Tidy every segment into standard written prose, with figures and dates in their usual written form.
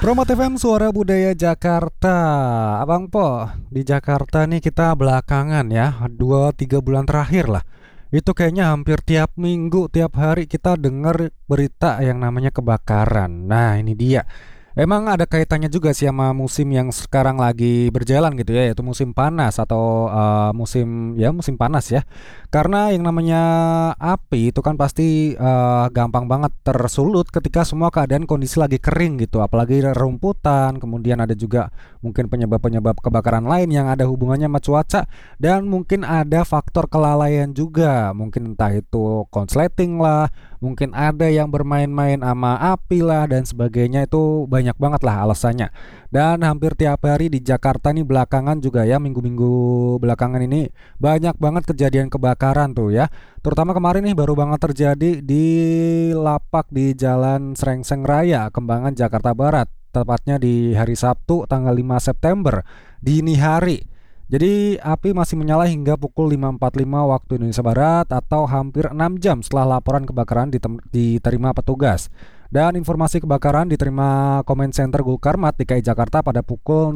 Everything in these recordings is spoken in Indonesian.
Promo FM Suara Budaya Jakarta. Abang Po, di Jakarta nih kita belakangan ya 2-3 bulan terakhir lah. Itu kayaknya hampir tiap minggu, tiap hari kita dengar berita yang namanya kebakaran. Nah ini dia. Emang ada kaitannya juga sih sama musim yang sekarang lagi berjalan gitu ya, yaitu musim panas atau musim panas ya. Karena yang namanya api itu kan pasti gampang banget tersulut ketika semua keadaan kondisi lagi kering gitu, apalagi rumputan. Kemudian ada juga mungkin penyebab-penyebab kebakaran lain yang ada hubungannya sama cuaca, dan mungkin ada faktor kelalaian juga. Mungkin entah itu konsleting lah, mungkin ada yang bermain-main sama api lah dan sebagainya. Itu banyak banget lah alasannya. Dan hampir tiap hari di Jakarta nih belakangan juga ya, minggu-minggu belakangan ini banyak banget kejadian kebakaran tuh ya. Terutama kemarin nih baru banget terjadi di lapak di Jalan Srengseng Raya, Kembangan, Jakarta Barat. Tepatnya di hari Sabtu tanggal 5 September dini hari. Jadi api masih menyala hingga pukul 5.45 waktu Indonesia Barat atau hampir 6 jam setelah laporan kebakaran diterima petugas. Dan informasi kebakaran diterima Comment Center Gulkarmat DKI Jakarta pada pukul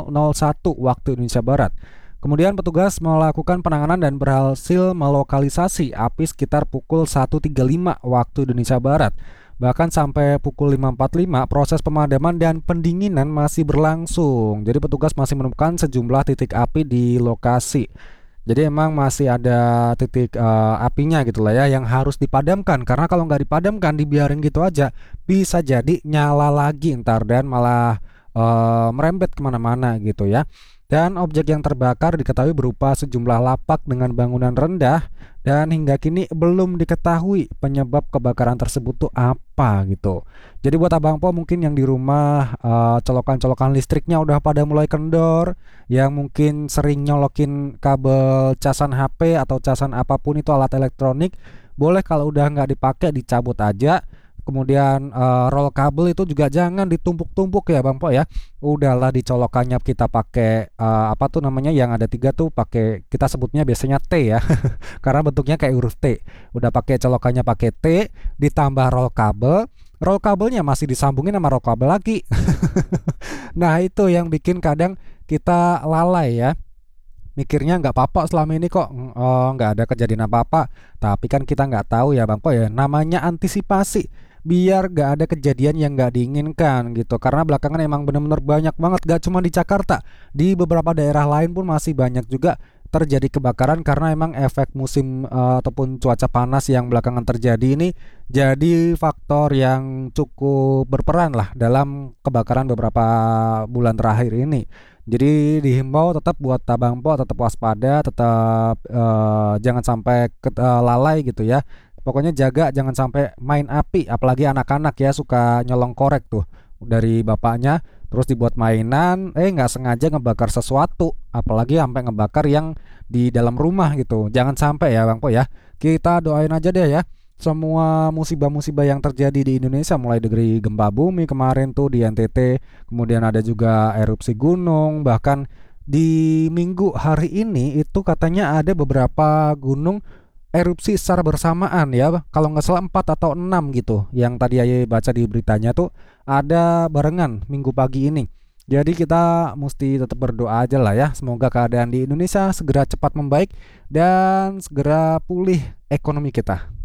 00.01 waktu Indonesia Barat. Kemudian petugas melakukan penanganan dan berhasil melokalisasi api sekitar pukul 1.35 waktu Indonesia Barat. Bahkan sampai pukul 5.45 proses pemadaman dan pendinginan masih berlangsung. Jadi petugas masih menemukan sejumlah titik api di lokasi. Jadi emang masih ada titik apinya gitu lah ya yang harus dipadamkan. Karena kalau nggak dipadamkan, dibiarin gitu aja, bisa jadi nyala lagi ntar dan malah merembet kemana-mana gitu ya. Dan objek yang terbakar diketahui berupa sejumlah lapak dengan bangunan rendah, dan hingga kini belum diketahui penyebab kebakaran tersebut tuh apa gitu. Jadi buat Abang Po mungkin yang di rumah colokan-colokan listriknya udah pada mulai kendor, yang mungkin sering nyolokin kabel casan HP atau casan apapun itu alat elektronik, boleh kalau udah nggak dipakai dicabut aja. Kemudian roll kabel itu juga jangan ditumpuk-tumpuk ya Bang Po ya. Udahlah dicolokannya kita pakai apa tuh namanya yang ada tiga tuh, pakai, kita sebutnya biasanya T ya. Karena bentuknya kayak huruf T. Udah pakai colokannya pakai T, ditambah roll kabel. Roll kabelnya masih disambungin sama roll kabel lagi. Nah itu yang bikin kadang kita lalai ya. Mikirnya nggak apa-apa selama ini kok, nggak ada kejadian apa-apa. Tapi kan kita nggak tahu ya Bang Po ya, namanya antisipasi biar nggak ada kejadian yang nggak diinginkan gitu. Karena belakangan emang bener-bener banyak banget, gak cuma di Jakarta, di beberapa daerah lain pun masih banyak juga terjadi kebakaran karena emang efek musim ataupun cuaca panas yang belakangan terjadi ini jadi faktor yang cukup berperan lah dalam kebakaran beberapa bulan terakhir ini. Jadi dihimbau tetap buat Abang Po tetap waspada, tetap jangan sampai lalai gitu ya. Pokoknya jaga jangan sampai main api, apalagi anak-anak ya suka nyolong korek tuh dari bapaknya, terus dibuat mainan, nggak sengaja ngebakar sesuatu, apalagi sampai ngebakar yang di dalam rumah gitu. Jangan sampai ya Bang Po ya. Kita doain aja deh ya semua musibah-musibah yang terjadi di Indonesia, mulai dari gempa bumi kemarin tuh di NTT, kemudian ada juga erupsi gunung, bahkan di minggu hari ini itu katanya ada beberapa gunung erupsi secara bersamaan ya. Kalau nggak salah 4 atau 6 gitu. Yang tadi Aye baca di beritanya tuh ada barengan minggu pagi ini. Jadi kita mesti tetap berdoa aja lah ya. Semoga keadaan di Indonesia segera cepat membaik dan segera pulih ekonomi kita.